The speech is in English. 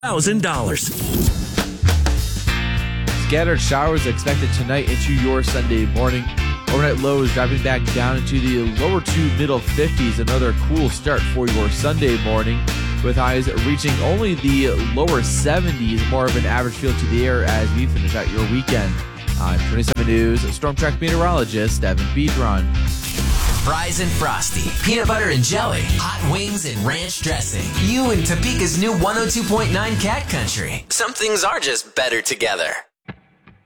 Scattered showers expected tonight into your Sunday morning. Overnight lows dropping back down into the lower to middle 50s. Another cool start for your Sunday morning, with highs reaching only the lower 70s. More of an average feel to the air as we finish out your weekend. I'm 27 News Storm Track meteorologist Evan Biedron. Fries and Frosty, peanut butter and jelly, hot wings and ranch dressing. You and Topeka's new 102.9 Cat Country. Some things are just better together.